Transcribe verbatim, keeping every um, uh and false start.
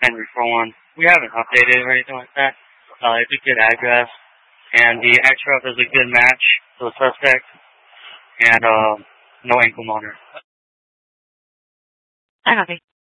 Henry for one. We haven't updated or anything like that. Uh, it's a good address, and the X-Ref is a good match for the suspect, and uh, no ankle monitor. I copy.